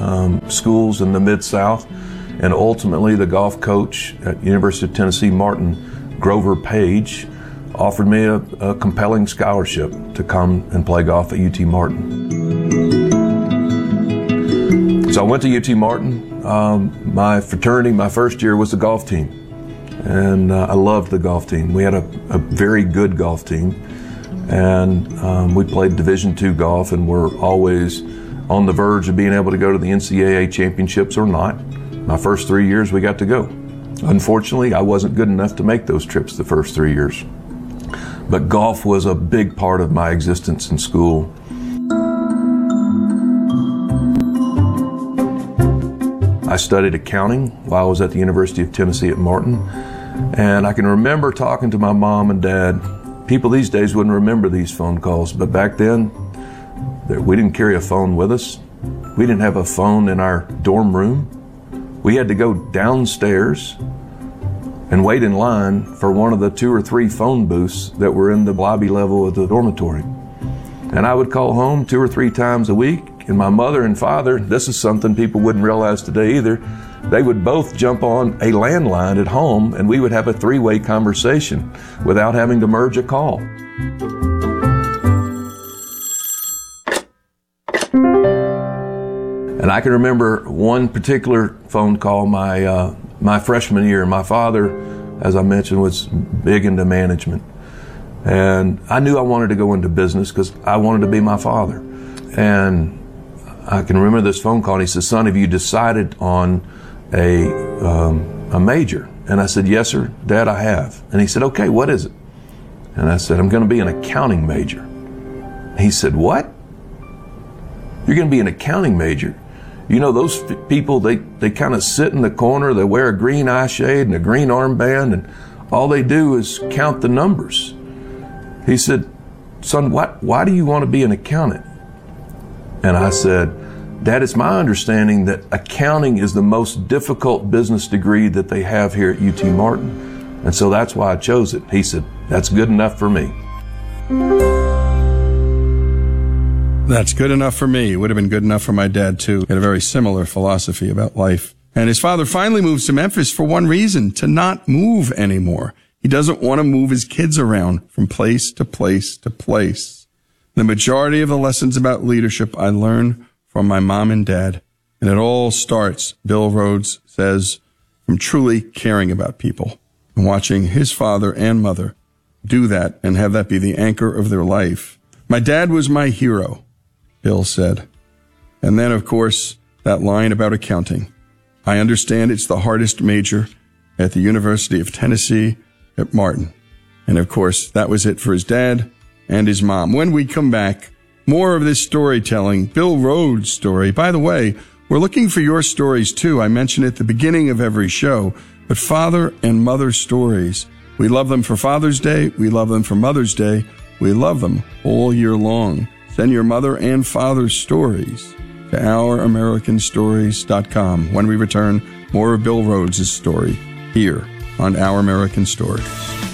schools in the Mid-South, and ultimately the golf coach at University of Tennessee, Martin, Grover Page, offered me a compelling scholarship to come and play golf at UT Martin. So I went to UT Martin. My fraternity, my first year, was the golf team. And I loved the golf team. We had a very good golf team. And we played Division II golf and were always on the verge of being able to go to the NCAA championships or not. My first 3 years, we got to go. Unfortunately, I wasn't good enough to make those trips the first 3 years. But golf was a big part of my existence in school. I studied accounting while I was at the University of Tennessee at Martin. And I can remember talking to my mom and dad. People these days wouldn't remember these phone calls, but back then, we didn't carry a phone with us. We didn't have a phone in our dorm room. We had to go downstairs and wait in line for one of the 2 or 3 phone booths that were in the lobby level of the dormitory. And I would call home 2 or 3 times a week, and my mother and father, this is something people wouldn't realize today either, they would both jump on a landline at home and we would have a 3-way conversation without having to merge a call. And I can remember one particular phone call my freshman year. My father, as I mentioned, was big into management. And I knew I wanted to go into business because I wanted to be my father. And I can remember this phone call, and he said, "Son, have you decided on a major?" And I said, "Yes, sir, Dad, I have." And he said, "Okay, what is it?" And I said, "I'm going to be an accounting major." He said, "What? You're going to be an accounting major? You know, those people, they kind of sit in the corner, they wear a green eye shade and a green armband, and all they do is count the numbers." He said, "Son, why do you want to be an accountant?" And I said, "Dad, it's my understanding that accounting is the most difficult business degree that they have here at UT Martin. And so that's why I chose it." He said, "That's good enough for me." That's good enough for me. It would have been good enough for my dad, too. He had a very similar philosophy about life. And his father finally moves to Memphis for one reason, to not move anymore. He doesn't want to move his kids around from place to place to place. The majority of the lessons about leadership I learned from my mom and dad. And it all starts, Bill Rhodes says, from truly caring about people and watching his father and mother do that and have that be the anchor of their life. My dad was my hero, Bill said. And then, of course, that line about accounting. I understand it's the hardest major at the University of Tennessee at Martin. And, of course, that was it for his dad and his mom. When we come back, more of this storytelling, Bill Rhodes' story. By the way, we're looking for your stories, too. I mention at the beginning of every show, but father and mother stories. We love them for Father's Day. We love them for Mother's Day. We love them all year long. Send your mother and father's stories to OurAmericanStories.com. When we return, more of Bill Rhodes' story here on Our American Stories.